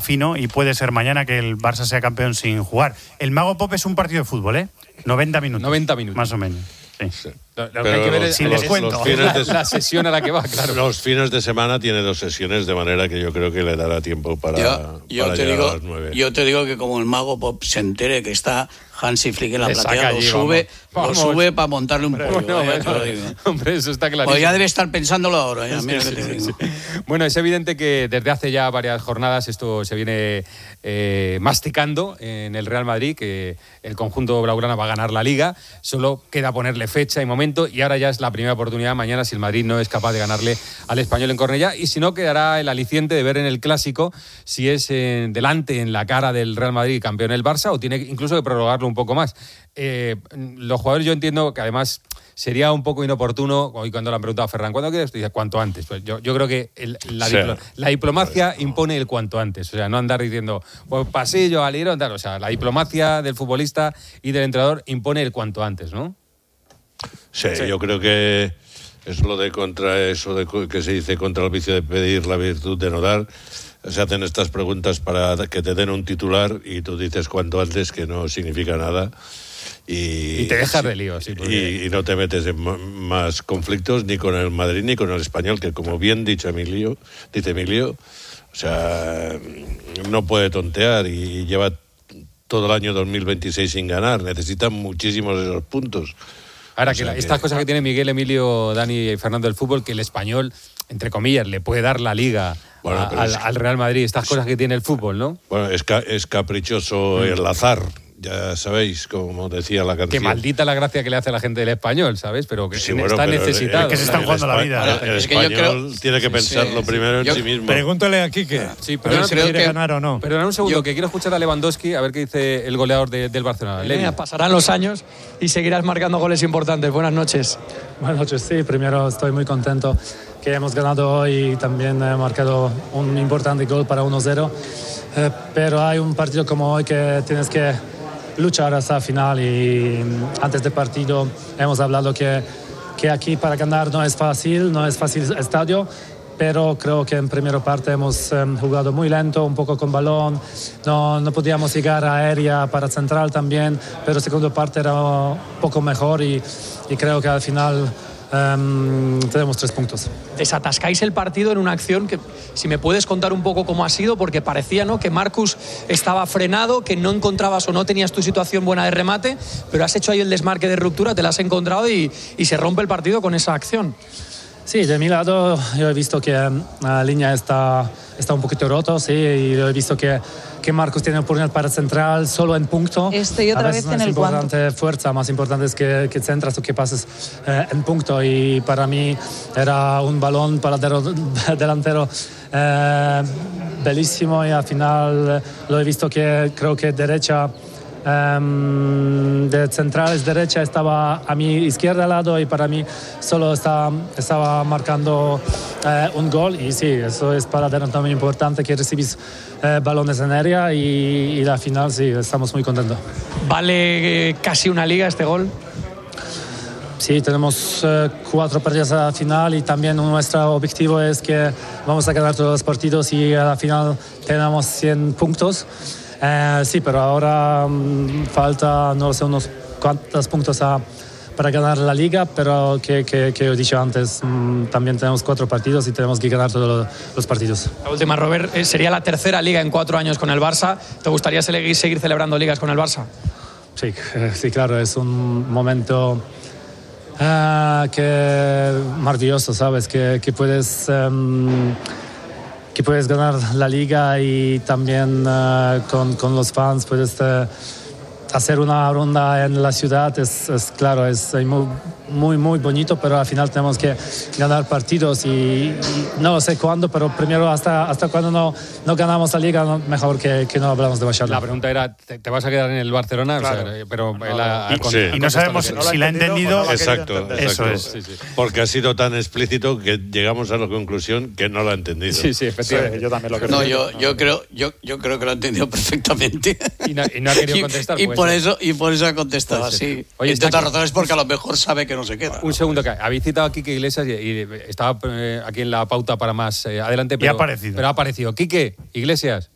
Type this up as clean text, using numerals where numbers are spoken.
fino y puede ser mañana que el Barça sea campeón sin jugar. El Mago Pop es un partido de fútbol, ¿eh? 90 minutos. 90 minutos. Más o menos. Sí. Lo que hay que ver es la sesión a la que va, claro. Los fines de semana tiene 2 sesiones, de manera que yo creo que le dará tiempo para llegar a las 9. Yo te digo que como el Mago Pop se entere que está Hansi Flick en la platea, lo sube para montarle un pollo. Hombre, eso está clarísimo. Pues ya debe estar pensándolo ahora. Mira que te digo. Bueno, es evidente que desde hace ya varias jornadas esto se viene masticando en el Real Madrid, que el conjunto blaugrana va a ganar la Liga. Solo queda ponerle fecha y momento, y ahora ya es la primera oportunidad mañana si el Madrid no es capaz de ganarle al Español en Cornellá, y si no, quedará el aliciente de ver en el Clásico si es delante, en la cara del Real Madrid, campeón el Barça, o tiene incluso que prorrogarlo un poco más. Los jugadores, yo entiendo que además sería un poco inoportuno, hoy cuando le han preguntado a Ferran, ¿cuándo quieres? Dice, cuanto antes. Pues yo creo que la diplomacia impone el cuanto antes. O sea, no andar diciendo, pues pasillo, alirón, tal. O sea, la diplomacia del futbolista y del entrenador impone el cuanto antes, ¿no? Sí, yo creo que es lo de que se dice contra el vicio de pedir, la virtud de no dar. Se hacen estas preguntas para que te den un titular y tú dices cuanto antes, que no significa nada. Y te dejas de lío, sí. Y no te metes en más conflictos ni con el Madrid ni con el Español, que como bien dice Emilio, o sea, no puede tontear y lleva todo el año 2026 sin ganar. Necesitan muchísimos de esos puntos. Ahora, estas cosas que tiene Miguel, Emilio, Dani y Fernando del fútbol, que el Español, entre comillas, le puede dar la Liga al Real Madrid, estas cosas que tiene el fútbol, ¿no? Bueno, es caprichoso el azar. Ya sabéis, como decía la canción. Que maldita la gracia que le hace a la gente del Español, ¿sabes? Pero que está necesitado. Que se están jugando la vida. El español tiene que pensarlo primero en sí mismo. Pregúntale a Quique. Sí, pero si quiere ganar o no. Pero un segundo, que quiero escuchar a Lewandowski, a ver qué dice el goleador del Barcelona. Pasarán los años y seguirás marcando goles importantes. Buenas noches. Buenas noches, sí. Primero estoy muy contento que hemos ganado hoy y también he marcado un importante gol para 1-0. Pero hay un partido como hoy que tienes que luchar hasta el final, y antes del partido hemos hablado que aquí para ganar no es fácil estadio, pero creo que en primera parte hemos jugado muy lento, un poco con balón, no podíamos llegar a aérea para central también, pero segunda parte era un poco mejor y creo que al final tenemos 3 puntos. Desatascáis el partido en una acción que, si me puedes contar un poco cómo ha sido, porque parecía, ¿no?, que Marcus estaba frenado, que no encontrabas o no tenías tu situación buena de remate, pero has hecho ahí el desmarque de ruptura, te la has encontrado y se rompe el partido con esa acción. Sí, de mi lado yo he visto que la línea está un poquito roto, sí, y yo he visto que Marcus tiene oportunidad para central solo en punto. Y otra vez en el importante fuerza, más importante es que centras o que pases en punto, y para mí era un balón para delantero bellísimo, y al final lo he visto que creo que derecha de centrales derecha estaba a mi izquierda lado, y para mí solo estaba marcando un gol, y sí, eso es para delantero muy importante, que recibís balones en área, y al final sí, estamos muy contentos. ¿Vale casi una liga este gol? Sí, tenemos 4 partidos a la final, y también nuestro objetivo es que vamos a ganar todos los partidos y a la final tenemos 100 puntos. Sí, pero ahora falta, no sé, unos cuantos puntos para ganar la Liga, pero que he dicho antes, también tenemos 4 partidos y tenemos que ganar todos los partidos. La última, Robert, sería la tercera Liga en 4 años con el Barça. ¿Te gustaría seguir celebrando ligas con el Barça? Sí, claro, es un momento maravilloso, ¿sabes? Que puedes ganar la Liga, y también con los fans puedes hacer una ronda en la ciudad. Es claro, es muy, muy bonito, pero al final tenemos que ganar partidos, y no sé cuándo, pero primero hasta cuando no ganamos la Liga, mejor que no hablamos demasiado. La pregunta era, ¿te vas a quedar en el Barcelona? Claro. O sea, pero y no sabemos si la ha entendido. Exacto. Eso es. Sí. Porque ha sido tan explícito que llegamos a la conclusión que no lo ha entendido. Sí, efectivamente. Yo también lo creo. No, yo creo que lo ha entendido perfectamente. Y no ha querido contestar. Y por eso ha contestado así. Oye, entre otras razones, porque a lo mejor sabe que no se queda. Un segundo, que habéis citado a Quique Iglesias y estaba aquí en la pauta para más adelante, pero ha aparecido. Pero ha aparecido. Quique Iglesias.